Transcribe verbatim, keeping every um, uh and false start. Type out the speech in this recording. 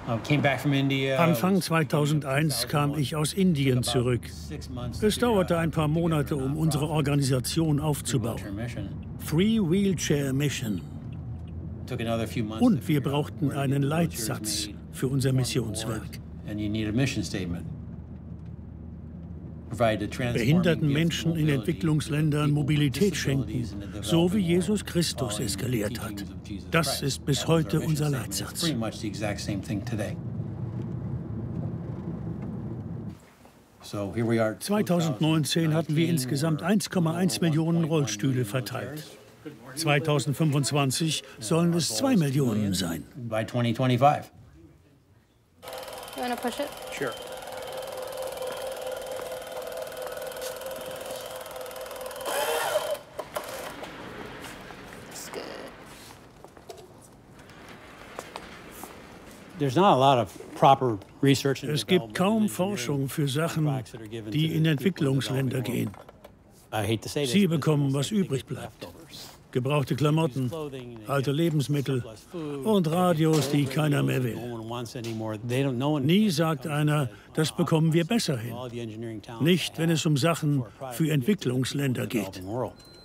Anfang zweitausendeins kam ich aus Indien zurück. Es dauerte ein paar Monate, um unsere Organisation aufzubauen. Free Wheelchair Mission. Und wir brauchten einen Leitsatz für unser Missionswerk. Behinderten Menschen in Entwicklungsländern Mobilität schenken, so wie Jesus Christus es gelehrt hat. Das ist bis heute unser Leitsatz. zweitausendneunzehn hatten wir insgesamt eins Komma eins Millionen Rollstühle verteilt. zweitausendfünfundzwanzig sollen es zwei Millionen sein. You wanna push it? Sure. That's good. There's not a lot of proper research and Es gibt kaum Forschung für Sachen, die in Entwicklungsländer gehen. Sie bekommen, was übrig bleibt. Gebrauchte Klamotten, alte Lebensmittel und Radios, die keiner mehr will. Nie sagt einer, das bekommen wir besser hin. Nicht, wenn es um Sachen für Entwicklungsländer geht.